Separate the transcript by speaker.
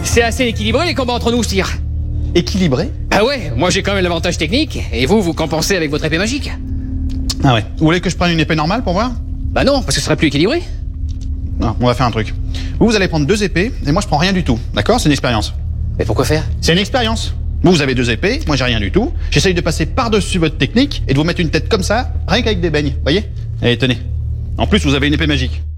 Speaker 1: C'est assez équilibré les combats entre nous, sire.
Speaker 2: Équilibré?
Speaker 1: Ah ouais, moi j'ai quand même l'avantage technique, et vous compensez avec votre épée magique.
Speaker 2: Ah ouais. Vous voulez que je prenne une épée normale pour voir?
Speaker 1: Bah non, parce que ce serait plus équilibré.
Speaker 2: Non, on va faire un truc. Vous allez prendre 2 épées, et moi je prends rien du tout. D'accord? C'est une expérience.
Speaker 1: Mais pourquoi faire?
Speaker 2: C'est une expérience. Vous avez 2 épées, moi j'ai rien du tout. J'essaye de passer par-dessus votre technique et de vous mettre une tête comme ça, rien qu'avec des beignes, voyez? Allez, tenez. En plus, vous avez une épée magique.